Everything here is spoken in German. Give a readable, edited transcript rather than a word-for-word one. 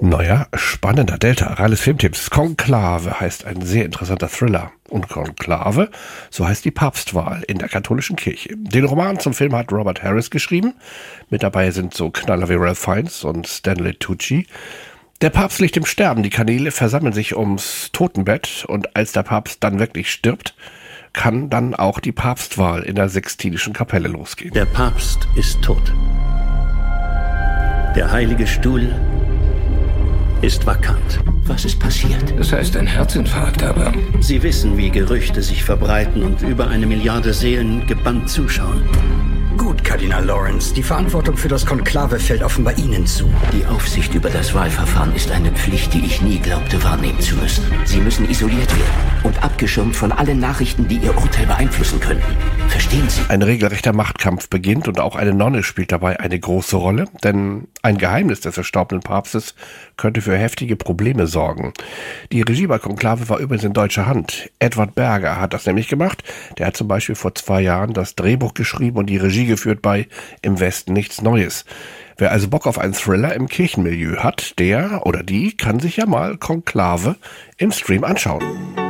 Neuer, spannender Delta, reines Filmtipps. Konklave heißt ein sehr interessanter Thriller. Und Konklave, so heißt die Papstwahl in der katholischen Kirche. Den Roman zum Film hat Robert Harris geschrieben. Mit dabei sind so Knaller wie Ralph Fiennes und Stanley Tucci. Der Papst liegt im Sterben. Die Kanäle versammeln sich ums Totenbett. Und als der Papst dann wirklich stirbt, kann dann auch die Papstwahl in der Sixtinischen Kapelle losgehen. Der Papst ist tot. Der Heilige Stuhl ist vakant. Was ist passiert? Das heißt ein Herzinfarkt, aber... Sie wissen, wie Gerüchte sich verbreiten und über 1 Milliarde Seelen gebannt zuschauen. Gut, Kardinal Lawrence. Die Verantwortung für das Konklave fällt offenbar Ihnen zu. Die Aufsicht über das Wahlverfahren ist eine Pflicht, die ich nie glaubte wahrnehmen zu müssen. Sie müssen isoliert werden und abgeschirmt von allen Nachrichten, die Ihr Urteil beeinflussen könnten. Verstehen Sie? Ein regelrechter Machtkampf beginnt und auch eine Nonne spielt dabei eine große Rolle, denn ein Geheimnis des verstorbenen Papstes könnte für heftige Probleme sorgen. Die Regie bei Konklave war übrigens in deutscher Hand. Edward Berger hat das nämlich gemacht. Der hat zum Beispiel vor 2 Jahren das Drehbuch geschrieben und die Regie geführt bei Im Westen nichts Neues. Wer also Bock auf einen Thriller im Kirchenmilieu hat, der oder die kann sich ja mal Konklave im Stream anschauen.